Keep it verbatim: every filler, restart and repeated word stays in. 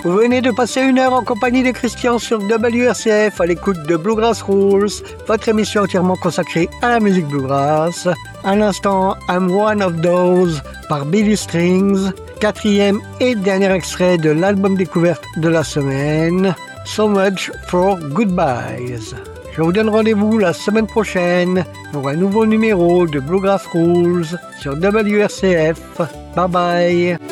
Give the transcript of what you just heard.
Vous venez de passer une heure en compagnie de Christian sur W R C F à l'écoute de Bluegrass Rules, votre émission entièrement consacrée à la musique bluegrass. À l'instant, I'm One of Those par Billy Strings, quatrième et dernier extrait de l'album découverte de la semaine, So Much for Goodbyes. Je vous donne rendez-vous la semaine prochaine pour un nouveau numéro de Bluegrass Rules sur W R C F. Bye bye.